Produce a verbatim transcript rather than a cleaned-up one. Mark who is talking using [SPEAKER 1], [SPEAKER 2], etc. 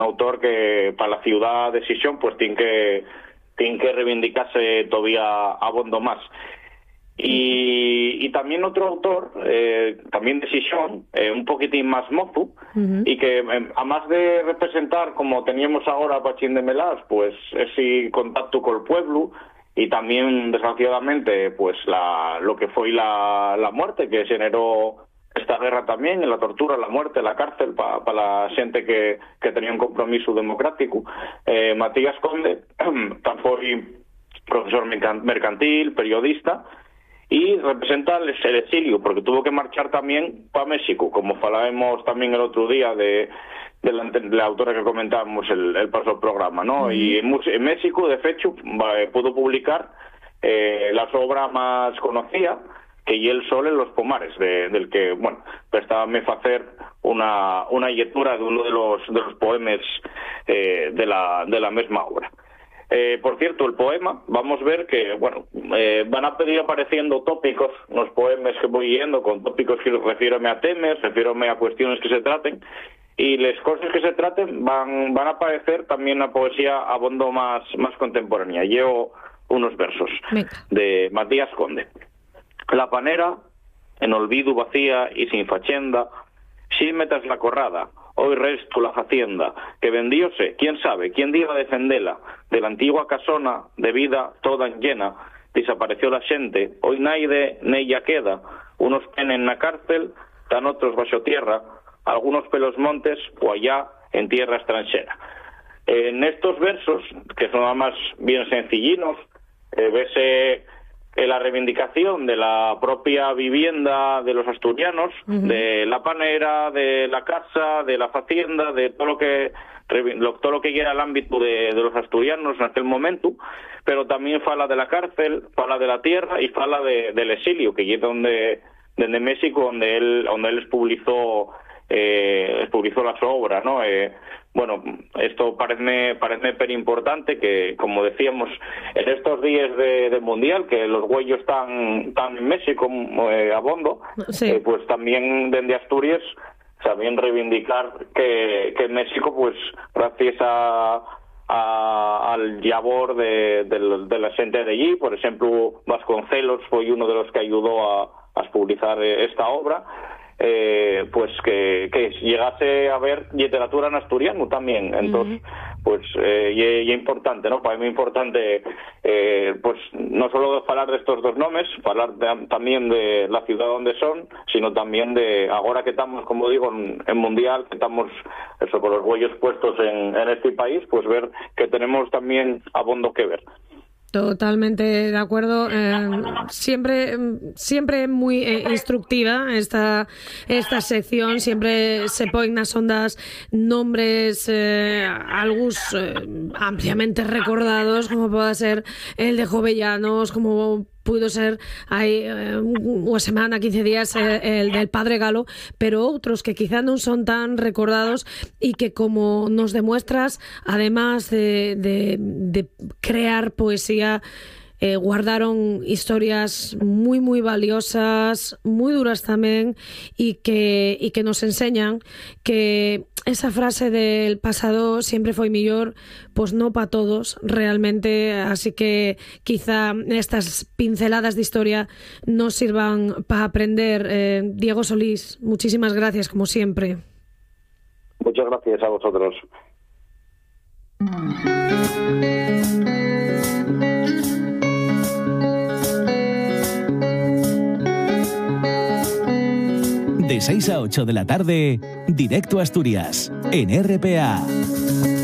[SPEAKER 1] autor que para la ciudad de Xixón pues tiene que tiene que reivindicarse todavía abondo más. Y, y también otro autor, eh, también de Xixón, eh, un poquitín más mozo, uh-huh. y que eh, además de representar, como teníamos ahora Pachín de Melás, pues ese contacto con el pueblo, y también, desgraciadamente, pues la, lo que fue la, la muerte que generó esta guerra también, la tortura, la muerte, la cárcel, para pa la gente que, que tenía un compromiso democrático. Eh, Matías Conde, tan fue profesor mercantil, periodista, y representa el exilio, porque tuvo que marchar también para México, como falábamos también el otro día de, de, la, de la autora que comentábamos el, el pasado programa, ¿no? Uh-huh. Y en, en México, de hecho, pudo publicar eh, la obra más conocida, que y el sol en los pomares, de, del que, bueno, prestábame a hacer una, una lectura de uno de los, de los poemas eh, de, la, de la misma obra. Eh, por cierto, el poema, vamos a ver que, bueno, eh, van a pedir apareciendo tópicos, los poemas que voy yendo, con tópicos que refiero a temas, refiero a cuestiones que se traten, y las cosas que se traten van, van a aparecer también la poesía a bondo más, más contemporánea. Llevo unos versos Venga. de Matías Conde. La panera, en olvido vacía y sin fachenda, si metas la corrada, hoy resto la hacienda, que vendióse, quién sabe, quién diga defendela, de la antigua casona, de vida toda llena, desapareció la gente, hoy naide neilla queda, unos penen na cárcel, tan otros bajo tierra, algunos pelos montes, o allá en tierra extranjera. En estos versos, que son además bien sencillinos, eh, vese eh, la reivindicación de la propia vivienda de los asturianos, uh-huh. de la panera, de la casa, de la hacienda, de todo lo que lo, todo lo que era el ámbito de, de los asturianos en aquel momento, pero también fala de la cárcel, fala de la tierra y fala de, del exilio, que es donde, desde México, donde él, donde él publicó eh, publicó la su obra, ¿no? Eh, bueno, esto parece parece pero importante que, como decíamos, en estos días de, de mundial, que los güeyos están, están en México eh, a bondo, sí. eh, pues también desde Asturias también reivindicar que, que en México, pues gracias a, a al labor de, de, de la gente de allí, por ejemplo, Vasconcelos fue uno de los que ayudó a, a publicar esta obra. Eh, pues que, que llegase a ver literatura en asturiano también, entonces uh-huh. pues eh, y, y importante, ¿no? Para mí es importante eh, pues no solo hablar de estos dos nombres, hablar de, también de la ciudad donde son, sino también de ahora que estamos, como digo, en, en mundial, que estamos eso con los huellos puestos en, en este país, pues ver que tenemos también abondo que ver.
[SPEAKER 2] Totalmente de acuerdo. Eh, siempre, siempre muy eh, instructiva esta esta sección. Siempre se ponen las ondas nombres, eh, algunos eh, ampliamente recordados, como pueda ser el de Jovellanos, como pudo ser hai eh, unha semana, quince días eh, el del Padre Galo, pero outros que quizá non son tan recordados y que, como nos demuestras, además de, de, de crear poesía, Eh, guardaron historias muy muy valiosas, muy duras también, y que y que nos enseñan que esa frase del pasado siempre fue mejor, pues no para todos realmente, así que quizá estas pinceladas de historia nos sirvan para aprender. eh, Diego Solís, muchísimas gracias como siempre.
[SPEAKER 1] Muchas gracias a vosotros.
[SPEAKER 3] De seis a ocho de la tarde, Directo a Asturias, en R P A.